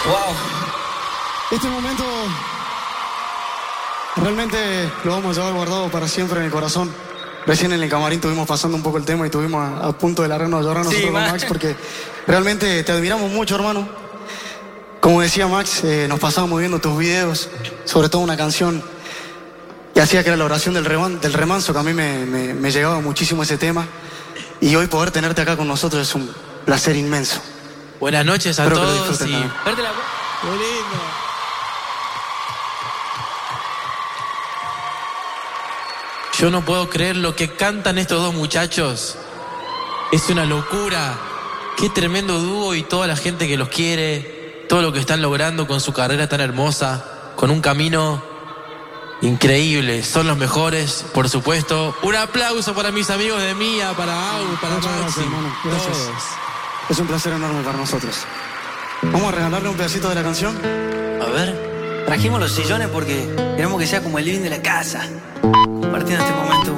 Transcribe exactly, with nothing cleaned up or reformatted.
Wow. Este momento realmente lo vamos a llevar guardado para siempre en el corazón. Recién en el camarín estuvimos pasando un poco el tema y estuvimos a, a punto de largarnos a llorar nosotros Sí, con man. Max, porque realmente te admiramos mucho, hermano. Como decía Max, eh, nos pasábamos viendo tus videos, sobre todo una canción que hacía que era la oración del, reman, del remanso, que a mí me, me, me llegaba muchísimo ese tema. Y hoy poder tenerte acá con nosotros es un placer inmenso. Buenas noches a Espero que lo todos disfruten y... también. Verte la... ¡Qué lindo! Yo no puedo creer lo que cantan estos dos muchachos. Es una locura. Qué tremendo dúo y toda la gente que los quiere, todo lo que están logrando con su carrera tan hermosa, con un camino increíble. Son los mejores, por supuesto. Un aplauso para mis amigos de Mía, para Au, para Muchas Maxi, gracias, hermano. Gracias. todos. Es un placer enorme para nosotros. Vamos a regalarle un pedacito de la canción. A ver, trajimos los sillones porque queremos que sea como el living de la casa, compartiendo este momento.